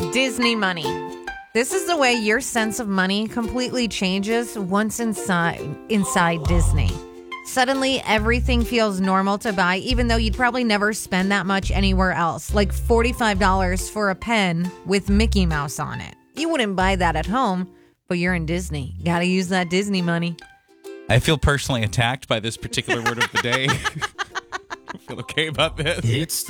Disney money. This is the way your sense of money completely changes once inside Disney. Suddenly, everything feels normal to buy, even though you'd probably never spend that much anywhere else. Like $45 for a pen with Mickey Mouse on it. You wouldn't buy that at home, but you're in Disney. Gotta use that Disney money. I feel personally attacked by this particular word of the day. I feel okay about this. It's